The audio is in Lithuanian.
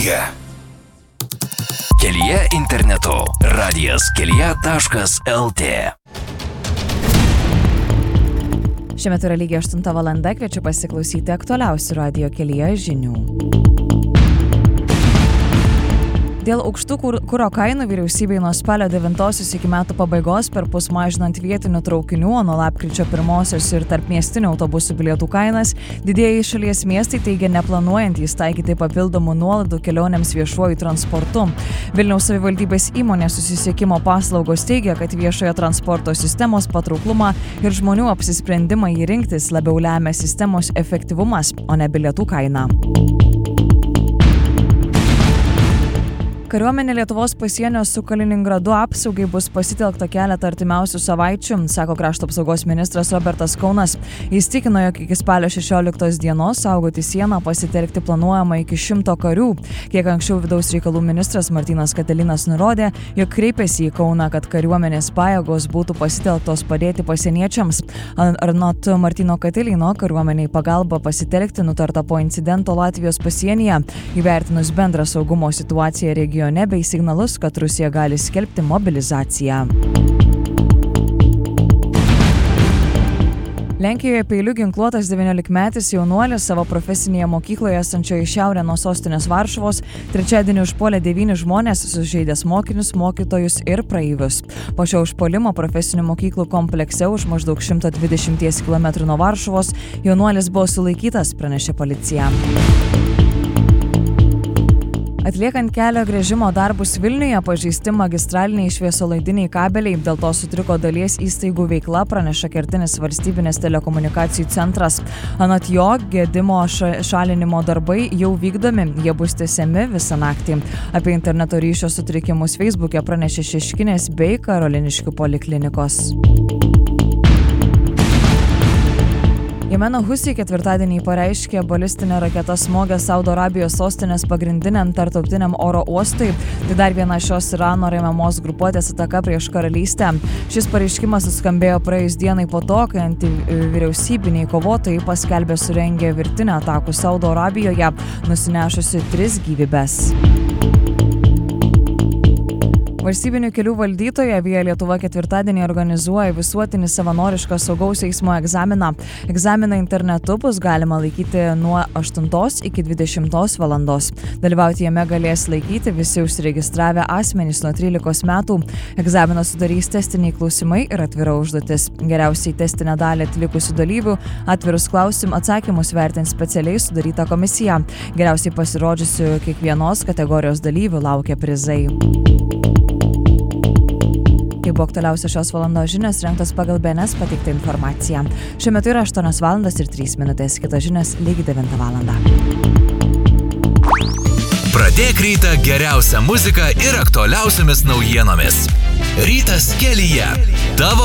kelyje. Kelyje internetu. radijas.kelyje.lt. Šiuo metu yra lygiai 8 valanda, kviečiu pasiklausyti aktualiausių radijo kelyje žinių. Dėl aukštų kuro kainų vyriausybei nuo spalio 9 iki metų pabaigos perpus mažinant vietinių traukinių, o nuo lapkričio 1 ir tarpmiestinių autobusų bilietų kainas, didieji šalies miestai teigia neplanuojantys taikyti papildomų nuolaidų kelionėms viešuoju transportu. Vilniaus savivaldybės įmonės susisiekimo paslaugos teigia, kad viešojo transporto sistemos patrauklumą ir žmonių apsisprendimą jį rinktis labiau lemia sistemos efektyvumas, o ne bilietų kaina. Kariuomenė Lietuvos pasienio su Kaliningradu apsaugai bus pasitelkta keletą artimiausių savaičių, sako krašto apsaugos ministras Robertas Kaunas. Jis tikino, jog iki spalio 16 dienos saugoti sieną pasitelkti planuojama iki 100 karių. Kiek anksčiau vidaus reikalų ministras Martynas Katilinas nurodė, jog kreipėsi į Kauną, kad kariuomenės pajėgos būtų pasitelktos padėti pasieniečiams. Anot Martyno Katilino, kariuomeniai pagalba pasitelkti nutarta po incidento Latvijos pasienyje, įvertinus bendrą saugumo situaciją regione bei signalus, kad Rusija gali skelbti mobilizaciją. Lenkijoje peiliu ginkluotas 19-metis jaunuolis savo profesinėje mokykloje esančioje į šiaurę nuo sostinės Varšuvos trečiadienį užpuolė 9 žmonės, sužeidęs mokinius, mokytojus ir praeivius. Po šio užpuolimo profesinių mokyklų komplekse už maždaug 120 km nuo Varšuvos jaunuolis buvo sulaikytas, pranešė policija. Atliekant kelio gręžimo darbus Vilniuje pažeisti magistraliniai šviesolaidiniai kabeliai, dėl to sutriko dalies įstaigų veikla, praneša Kertinis valstybinės telekomunikacijų centras. Anot jo, gedimo šalinimo darbai jau vykdomi, jie bus tęsiami visą naktį. Apie interneto ryšio sutrikimus Facebook'e pranešė Šeškinės bei Karoliniškių poliklinikos. Jemeno Husiai ketvirtadienį pareiškė, balistinė raketa smogė Saudo Arabijos sostinės pagrindiniam tarptautiniam oro uostui. Tai dar viena šios Irano remiamos grupuotės ataka prieš karalystę. Šis pareiškimas suskambėjo praėjus dienai po to, kai antivyriausybiniai kovotojai paskelbė surengę virtinę atakų Saudo Arabijoje, nusinešusi 3 gyvybes. Valstybinių kelių valdytoja Via Lietuva ketvirtadienį organizuoja visuotinį savanorišką saugaus eismo egzaminą. Egzaminą internetu bus galima laikyti nuo 8 iki 20 valandos. Dalyvauti jame galės laikyti visi užsiregistravę asmenys nuo 13 metų. Egzaminą sudarys testiniai klausimai ir atvira užduotis. Geriausiai testinę dalį atlikusių dalyvių atvirus atsakymus vertins specialiai sudaryta komisija. Geriausiai pasirodžiusių kiekvienos kategorijos dalyvių laukia prizai. Tai buvo aktualiausios šios valandos žinios, rengtos pagal BNS pateiktą informaciją. Šiuo metu yra 8 valandos ir 3 minutės, kitos žinios lygiai 9 valandą. Pradėk rytą geriausią muziką ir aktualiausiamis naujienomis. Rytas kelyje. Tavo